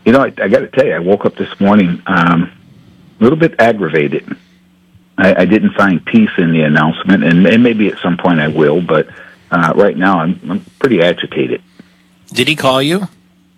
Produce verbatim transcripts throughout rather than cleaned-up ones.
You know, I, I got to tell you, I woke up this morning um, a little bit aggravated. I, I didn't find peace in the announcement, and, and maybe at some point I will, but uh, right now I'm, I'm pretty agitated. Did he call you?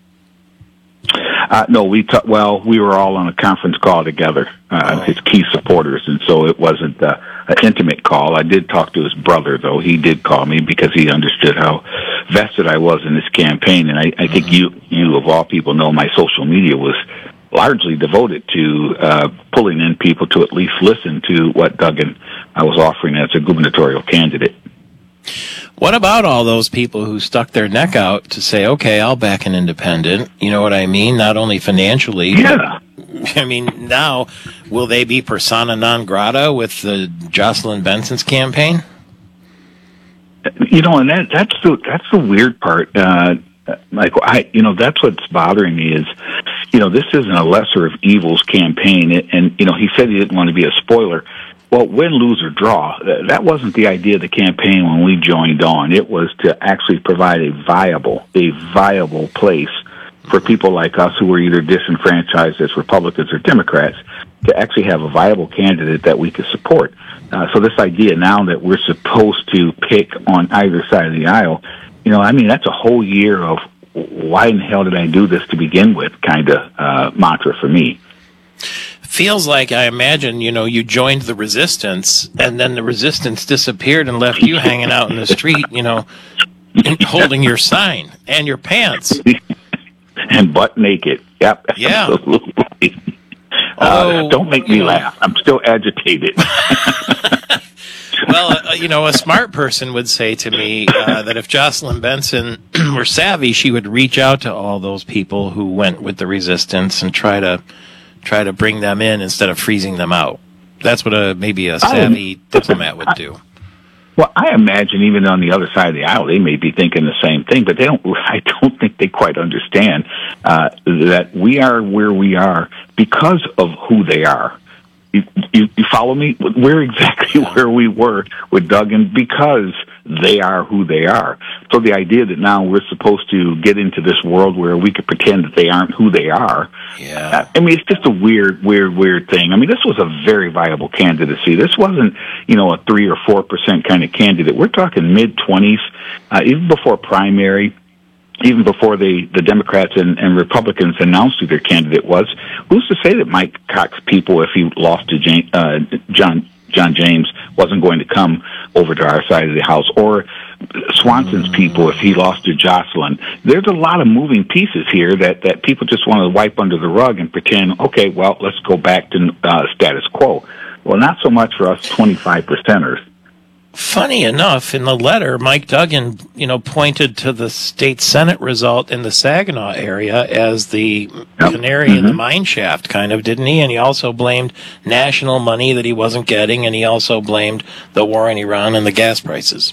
Uh, no, we ta- well, we were all on a conference call together, uh, Oh. his key supporters, and so it wasn't uh, an intimate call. I did talk to his brother, though. He did call me because he understood how vested I was in this campaign, and I, I think you, you of all people, know my social media was largely devoted to uh, pulling in people to at least listen to what Duggan uh, was offering as a gubernatorial candidate. What about all those people who stuck their neck out to say, okay, I'll back an independent? You know what I mean? Not only financially, Yeah. but, I mean, now, will they be persona non grata with the Jocelyn Benson's campaign? You know, and that, that's the that's the weird part. Uh, like I, you know, that's what's bothering me is, you know, this isn't a lesser of evils campaign, and, and you know, he said he didn't want to be a spoiler. Well, win, lose, or draw, that wasn't the idea of the campaign when we joined on. It was to actually provide a viable, a viable place for people like us who were either disenfranchised as Republicans or Democrats to actually have a viable candidate that we could support. Uh, so this idea now that we're supposed to pick on either side of the aisle, you know, I mean, that's a whole year of why in the hell did I do this to begin with kind of uh, mantra for me. Feels like, I imagine, you know, you joined the resistance, and then the resistance disappeared and left you hanging out in the street, you know, holding your sign and your pants. And butt naked. Yep, Yeah. absolutely. Oh, uh, don't make me you know. laugh. I'm still agitated. Well, uh, you know, a smart person would say to me uh, that if Jocelyn Benson were savvy, she would reach out to all those people who went with the resistance and try to try to bring them in instead of freezing them out. That's what a maybe a savvy I, diplomat would do. Well, I imagine even on the other side of the aisle, they may be thinking the same thing, but they don't. I don't think they quite understand uh, that we are where we are because of who they are. You, you, you follow me? We're exactly where we were with Duggan because they are who they are. So the idea that now we're supposed to get into this world where we could pretend that they aren't who they are, Yeah. I mean, it's just a weird, weird, weird thing. I mean, this was a very viable candidacy. This wasn't, you know, a three or four percent kind of candidate. We're talking mid-twenties, uh, even before primary. Even before the, the Democrats and, and Republicans announced who their candidate was, who's to say that Mike Cox people, if he lost to James, uh, John John James, wasn't going to come over to our side of the house, or Swanson's people if he lost to Jocelyn? There's a lot of moving pieces here that, that people just want to wipe under the rug and pretend, okay, well, let's go back to uh, status quo. Well, not so much for us twenty-five percenters. Funny enough, in the letter, Mike Duggan, you know, pointed to the state Senate result in the Saginaw area as the Yep. canary Mm-hmm. in the mine shaft, kind of, didn't he? And he also blamed national money that he wasn't getting, and he also blamed the war in Iran and the gas prices.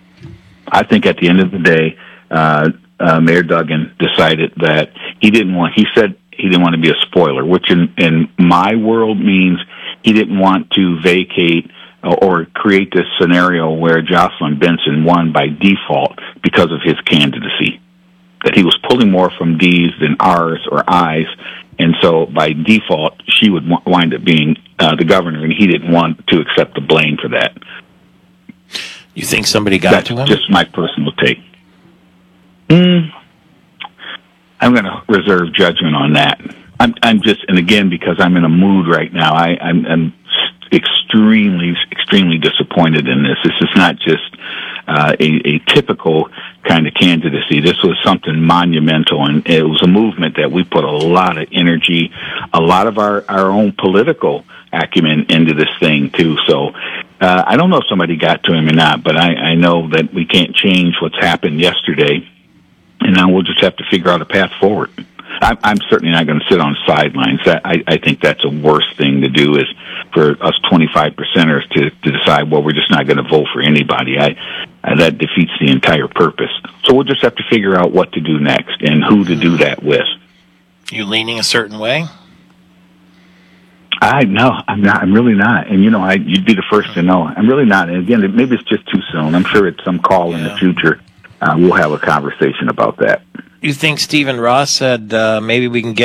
I think at the end of the day, uh, uh, Mayor Duggan decided that he didn't want, he said he didn't want to be a spoiler, which in, in my world means he didn't want to vacate or create this scenario where Jocelyn Benson won by default because of his candidacy. That he was pulling more from D's than R's or I's, and so by default she would w- wind up being uh, the governor, and he didn't want to accept the blame for that. You think somebody got That's to him? just my personal take. Mm, I'm going to reserve judgment on that. I'm, I'm just, and again, because I'm in a mood right now, I, I'm, I'm extremely, extremely disappointed in this. This is not just uh, a, a typical kind of candidacy. This was something monumental, and it was a movement that we put a lot of energy, a lot of our, our own political acumen into this thing, too. So uh, I don't know if somebody got to him or not, but I, I know that we can't change what's happened yesterday, and now we'll just have to figure out a path forward. I'm, I'm certainly not going to sit on the sidelines. I, I think that's a worse thing to do, is for us twenty-five percenters to, to decide, well, we're just not going to vote for anybody. I, uh, that defeats the entire purpose. So we'll just have to figure out what to do next and who to do that with. You leaning a certain way? I no, I'm not. I'm really not. And you know, I you'd be the first to know. I'm really not. And again, maybe it's just too soon. I'm sure at some call Yeah. in the future uh, we'll have a conversation about that. You think Stephen Ross said uh, maybe we can get